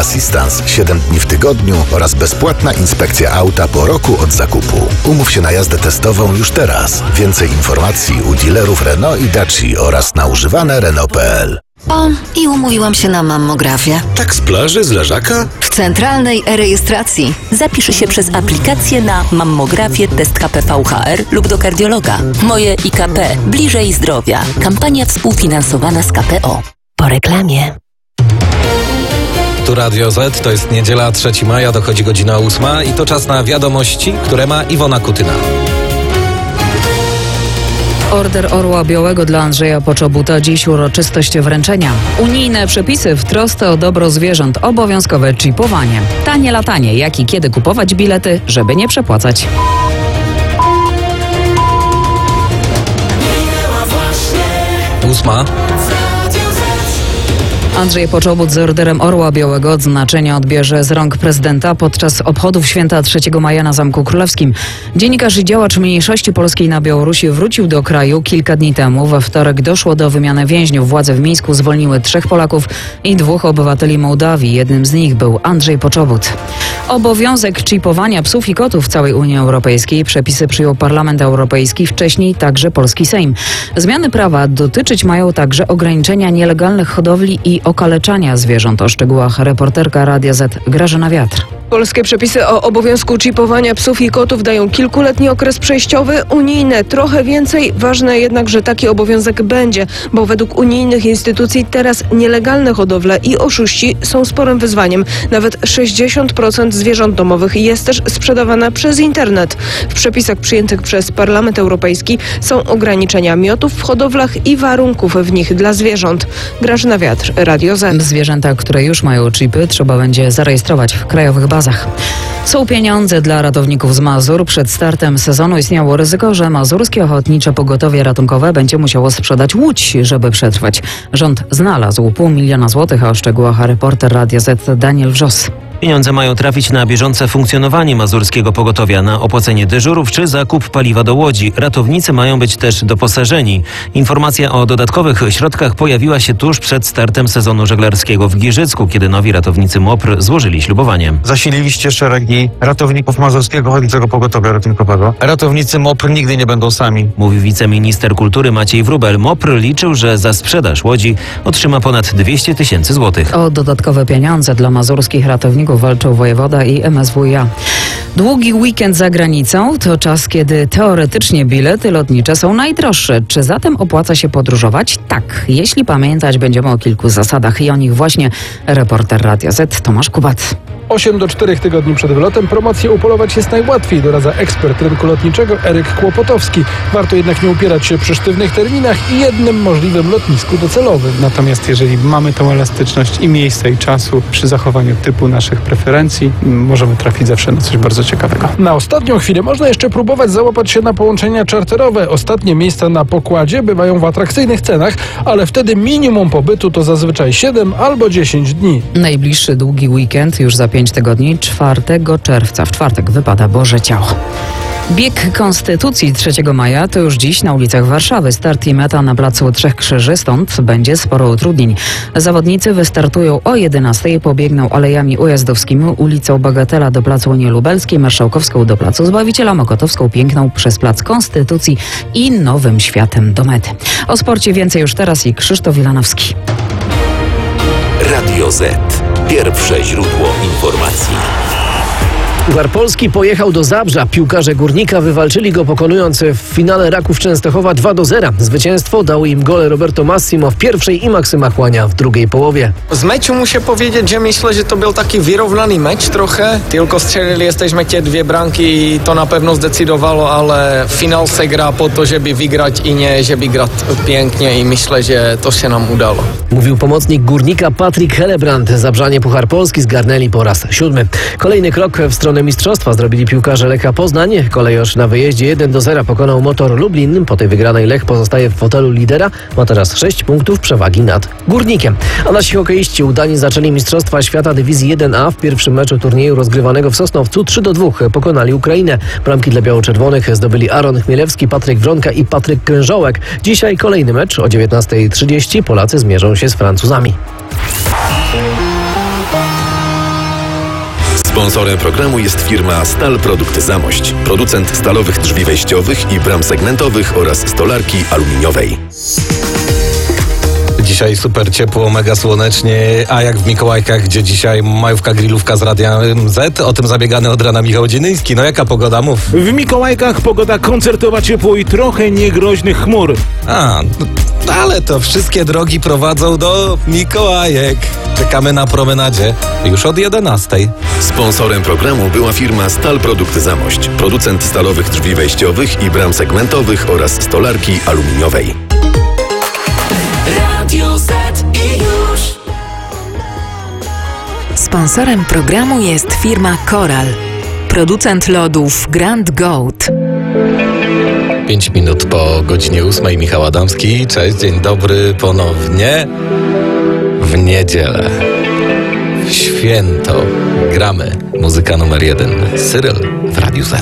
Assistance 7 dni w tygodniu oraz bezpłatna inspekcja auta po roku od zakupu. Umów się na jazdę testową już teraz. Więcej informacji u dealerów Renault i Dacia oraz na używane Renault.pl. O, i umówiłam się na mammografię. Tak z plaży, z leżaka? W centralnej e-rejestracji. Zapisz się przez aplikację na mammografię, test KPV-HR lub do kardiologa. Moje IKP. Bliżej zdrowia. Kampania współfinansowana z KPO. Po reklamie. Tu Radio Z, to jest niedziela 3 maja, dochodzi godzina 8 i to czas na wiadomości, które ma Iwona Kutyna. Order Orła Białego dla Andrzeja Poczobuta, dziś uroczystość wręczenia. Unijne przepisy w trosce o dobro zwierząt, obowiązkowe czipowanie. Tanie latanie, jak i kiedy kupować bilety, żeby nie przepłacać. Ósma. Andrzej Poczobut z Orderem Orła Białego odznaczenie odbierze z rąk prezydenta podczas obchodów święta 3 maja na Zamku Królewskim. Dziennikarz i działacz mniejszości polskiej na Białorusi wrócił do kraju kilka dni temu. We wtorek doszło do wymiany więźniów. Władze w Mińsku zwolniły 3 Polaków i 2 obywateli Mołdawii. Jednym z nich był Andrzej Poczobut. Obowiązek czipowania psów i kotów w całej Unii Europejskiej. Przepisy przyjął Parlament Europejski, wcześniej także polski Sejm. Zmiany prawa dotyczyć mają także ograniczenia nielegalnych hodowli i okaleczania zwierząt. O szczegółach reporterka Radia Z Grażyna Wiatr. Polskie przepisy o obowiązku czipowania psów i kotów dają kilkuletni okres przejściowy, unijne trochę więcej. Ważne jednak, że taki obowiązek będzie, bo według unijnych instytucji teraz nielegalne hodowle i oszuści są sporym wyzwaniem. Nawet 60% zwierząt domowych jest też sprzedawana przez internet. W przepisach przyjętych przez Parlament Europejski są ograniczenia miotów w hodowlach i warunków w nich dla zwierząt. Grażyna Wiatr, Radio Z. Zwierzęta, które już mają chipy, trzeba będzie zarejestrować w krajowych bazach. Są pieniądze dla ratowników z Mazur. Przed startem sezonu istniało ryzyko, że Mazurskie Ochotnicze Pogotowie Ratunkowe będzie musiało sprzedać łódź, żeby przetrwać. Rząd znalazł 500 000 złotych, a o szczegółach reporter Radia Z Daniel Wrzos. Pieniądze mają trafić na bieżące funkcjonowanie Mazurskiego Pogotowia, na opłacenie dyżurów czy zakup paliwa do łodzi. Ratownicy mają być też doposażeni. Informacja o dodatkowych środkach pojawiła się tuż przed startem sezonu żeglarskiego w Giżycku, kiedy nowi ratownicy MOPR złożyli ślubowanie. Zasililiście szeregi ratowników Mazurskiego Ochotniczego Pogotowia Ratunkowego. Ratownicy MOPR nigdy nie będą sami, mówił wiceminister kultury Maciej Wróbel. MOPR liczył, że za sprzedaż łodzi otrzyma ponad 200 000 złotych. O dodatkowe pieniądze dla mazurskich ratowników walczą wojewoda i MSWiA. Długi weekend za granicą to czas, kiedy teoretycznie bilety lotnicze są najdroższe. Czy zatem opłaca się podróżować? Tak, jeśli pamiętać będziemy o kilku zasadach i o nich właśnie reporter Radia Z Tomasz Kubat. 8 do 4 tygodni przed wylotem promocję upolować jest najłatwiej, doradza ekspert rynku lotniczego Eryk Kłopotowski. Warto jednak nie upierać się przy sztywnych terminach i jednym możliwym lotnisku docelowym. Natomiast jeżeli mamy tą elastyczność i miejsca i czasu przy zachowaniu typu naszych preferencji, możemy trafić zawsze na coś bardzo ciekawego. Na ostatnią chwilę można jeszcze próbować załapać się na połączenia czarterowe. Ostatnie miejsca na pokładzie bywają w atrakcyjnych cenach, ale wtedy minimum pobytu to zazwyczaj 7 albo 10 dni. Najbliższy długi weekend już za 5 tygodni, 4 czerwca. W czwartek wypada Boże Ciało. Bieg Konstytucji 3 maja to już dziś na ulicach Warszawy. Start i meta na placu Trzech Krzyży, stąd będzie sporo utrudnień. Zawodnicy wystartują o 11:00, pobiegną alejami ujazdowskimi, ulicą Bagatela do placu Unii Lubelskiej, Marszałkowską do placu Zbawiciela, Mokotowską Piękną przez plac Konstytucji i Nowym Światem do mety. O sporcie więcej już teraz i Krzysztof Wilanowski. Radio Z. Pierwsze źródło informacji. Puchar Polski pojechał do Zabrza. Piłkarze Górnika wywalczyli go, pokonując w finale Raków Częstochowa 2-0. Zwycięstwo dało im gole Roberto Massimo w pierwszej i Maksyma Chłania w drugiej połowie. Z meczu muszę powiedzieć, że myślę, że to był taki wyrównany mecz trochę. Tylko strzelili jesteśmy te 2 bramki i to na pewno zdecydowało, ale finał się gra po to, żeby wygrać i nie, żeby grać pięknie i myślę, że to się nam udało. Mówił pomocnik Górnika Patryk Helebrand. Zabrzanie Puchar Polski zgarnęli po raz 7. Kolejny krok w stronę mistrzostwa zrobili piłkarze Lecha Poznań. Kolejorz na wyjeździe 1-0 pokonał Motor Lublin. Po tej wygranej Lech pozostaje w fotelu lidera. Ma teraz 6 punktów przewagi nad Górnikiem. A nasi hokeiści udani zaczęli Mistrzostwa Świata Dywizji 1A. W pierwszym meczu turnieju rozgrywanego w Sosnowcu 3-2 pokonali Ukrainę. Bramki dla biało-czerwonych zdobyli Aaron Chmielewski, Patryk Wronka i Patryk Krężołek. Dzisiaj kolejny mecz o 19:30. Polacy zmierzą się z Francuzami. Sponsorem programu jest firma Stal Produkty Zamość, producent stalowych drzwi wejściowych i bram segmentowych oraz stolarki aluminiowej. Dzisiaj super ciepło, mega słonecznie, a jak w Mikołajkach, gdzie dzisiaj majówka grillówka z Radia Z, o tym zabiegany od rana Michał Dzienyński. No jaka pogoda, mów. W Mikołajkach pogoda koncertowa, ciepło i trochę niegroźnych chmur. Ale to wszystkie drogi prowadzą do Mikołajek. Czekamy na promenadzie już od 11:00. Sponsorem programu była firma Stal Produkty Zamość, producent stalowych drzwi wejściowych i bram segmentowych oraz stolarki aluminiowej. Radio Z i już. Sponsorem programu jest firma Coral, producent lodów Grand Goat. 5 minut po godzinie 8:00. Michał Adamski. Cześć, dzień dobry ponownie. W niedzielę, w święto gramy muzyka numer 1. Cyryl w Radiu Z.